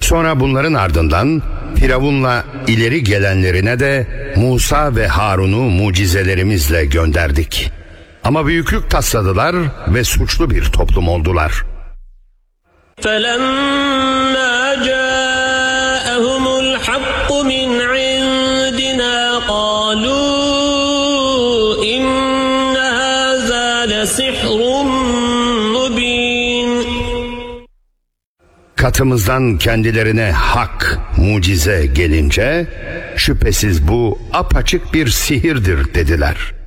Sonra bunların ardından Firavun'la ileri gelenlerine de Musa ve Harun'u mucizelerimizle gönderdik. Ama büyüklük tasladılar ve suçlu bir toplum oldular. فَلَمَّا جَاءَهُمُ الْحَقُّ مِنْ عِنْدِنَا قَالُوا إِنَّ هَذَا لَسِحْرٌ مُبِينٌ. Katımızdan kendilerine hak, mucize gelince şüphesiz bu apaçık bir sihirdir dediler.